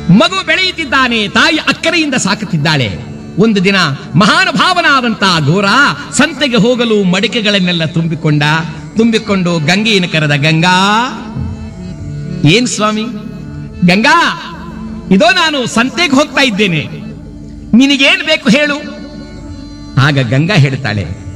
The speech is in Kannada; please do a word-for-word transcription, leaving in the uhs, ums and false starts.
ಮಗು ಬೆಳೆಯುತ್ತಿದ್ದಾನೆ, ತಾಯಿ ಅಕ್ಕರೆಯಿಂದ ಸಾಕುತ್ತಿದ್ದಾಳೆ. ಒಂದು ದಿನ ಮಹಾನುಭಾವನಾದಂತಹ ಘೋರ ಸಂತೆಗೆ ಹೋಗಲು ಮಡಿಕೆಗಳನ್ನೆಲ್ಲ ತುಂಬಿಕೊಂಡ. ತುಂಬಿಕೊಂಡು ಗಂಗೆಯನ್ನು ಕರೆದ. ಗಂಗಾ, ಏನ್ ಸ್ವಾಮಿ? ಗಂಗಾ, ಇದೋ ನಾನು ಸಂತೆಗೆ ಹೋಗ್ತಾ ಇದ್ದೇನೆ, ನಿನಗೇನ್ ಬೇಕು ಹೇಳು. ಆಗ ಗಂಗಾ ಹೇಳ್ತಾಳೆ,